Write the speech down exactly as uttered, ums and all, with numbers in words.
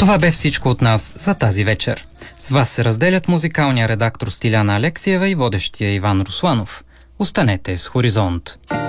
Това бе всичко от нас за тази вечер. С вас се разделят музикалния редактор Стиляна Алексиева и водещия Иван Русланов. Останете с Хоризонт.